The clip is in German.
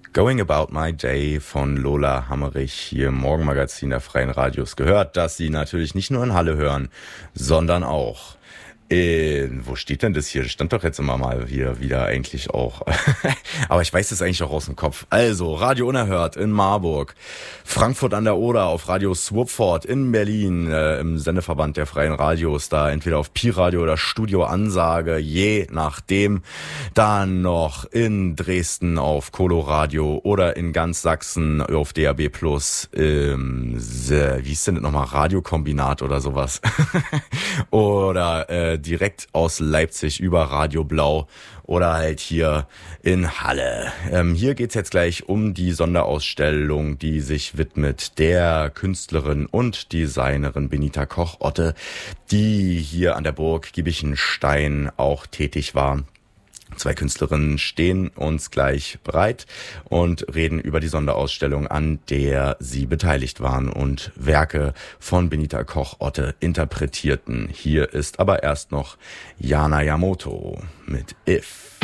Going About My Day von Lola Hammerich hier im Morgenmagazin der Freien Radios gehört, dass Sie natürlich nicht nur in Halle hören, sondern auch wo steht denn das hier? Das stand doch jetzt immer mal hier wieder eigentlich auch. Aber ich weiß es eigentlich auch aus dem Kopf. Also, Radio Unerhört in Marburg, Frankfurt an der Oder auf Radio Swupford in Berlin, im Sendeverband der Freien Radios, da entweder auf Pi-Radio oder Studio Ansage, je nachdem. Dann noch in Dresden auf Coloradio oder in ganz Sachsen auf DAB+, wie ist denn das nochmal? Radiokombinat oder sowas. Oder direkt aus Leipzig über Radio Blau oder halt hier in Halle. Hier geht's jetzt gleich um die Sonderausstellung, die sich widmet der Künstlerin und Designerin Benita Koch-Otte, die hier an der Burg Giebichenstein auch tätig war. Zwei Künstlerinnen stehen uns gleich bereit und reden über die Sonderausstellung, an der sie beteiligt waren und Werke von Benita Koch-Otte interpretierten. Hier ist aber erst noch Jana Yamoto mit If.